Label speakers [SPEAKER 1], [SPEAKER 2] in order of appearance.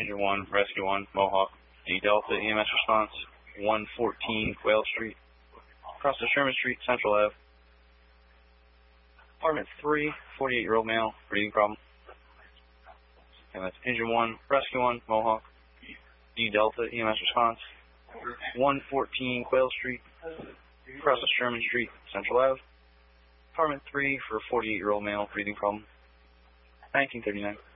[SPEAKER 1] Engine 1, Rescue 1, Mohawk. D Delta EMS response, 114 Quail Street. Across the Sherman Street, Central Ave. Apartment 3, 48-year-old male, breathing problem. And that's Engine 1, Rescue 1, Mohawk. D Delta EMS response, 114 Quail Street. Across the Sherman Street, Central Ave. Apartment 3 for 48-year-old male, breathing problem. 1939.